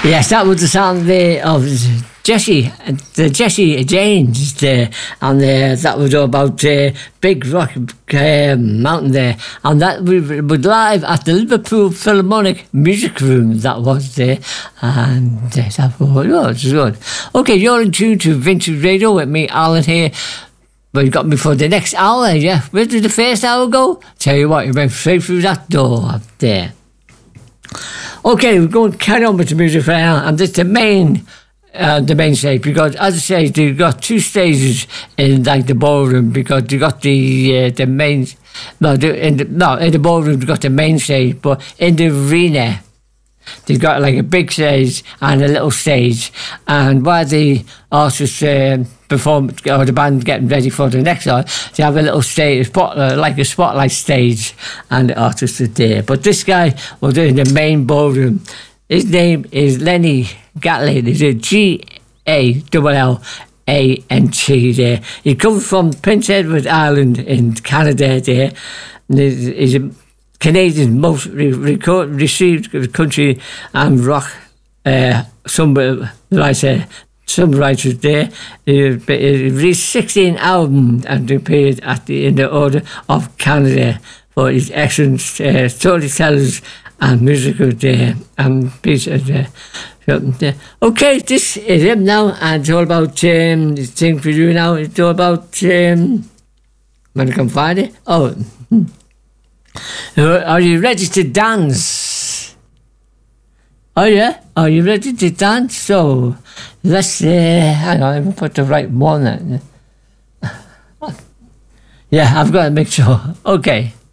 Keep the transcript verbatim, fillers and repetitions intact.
Yes, that was the sound there of Jesse, the Jesse James there, and uh, that was all about uh, Big Rock uh, Mountain there, and that we was live at the Liverpool Philharmonic Music Room. That was there, and uh, that was, oh, it was good. Okay, you're in tune to Vintage Radio with me, Alan here. Well, you got me for the next hour, yeah. Where did the first hour go? Tell you what, you went straight through that door up there. Okay, we're going to carry on with the music right now, and this is the main, uh, the main stage, because as I say, they've got two stages in like the ballroom, because they got the uh, the main, no, the, in the, no, in the ballroom they got the main stage, but in the arena they've got like a big stage and a little stage, and while the artists uh, perform, or the band getting ready for the next hour, they have a little stage, spot, uh, like a spotlight stage, and the artists are there. But this guy was in the main ballroom. His name is Lenny Gatlin. He's a G A L L A N T there. He comes from Prince Edward Island in Canada there. And he's a Canadian most re- record, received country and rock uh, some writer, some writers there. He released sixteen albums and appeared at the in the Order of Canada for his excellent uh, storytellers and musical there and pieces there. Okay, this is him now, and it's all about um, the thing for you now. It's all about um, when I come Friday. Oh. Hmm. Are you ready to dance? Oh yeah? Are you ready to dance? So let's uh, hang on, let me put the right one in. Yeah, I've got to make sure. Okay.